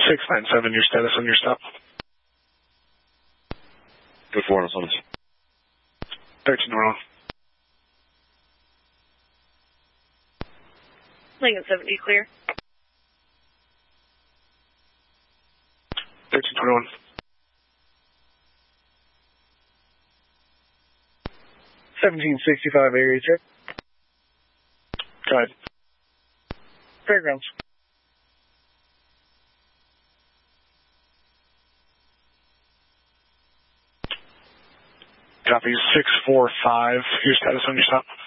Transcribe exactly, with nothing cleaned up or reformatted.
six nine seven, your status on your stop. Good for us on this. thirteen normal. Lincoln seventy, clear. thirteen twenty-one. seventeen sixty-five area check. Go ahead. Fairgrounds. Copy six four five, your status on your stop.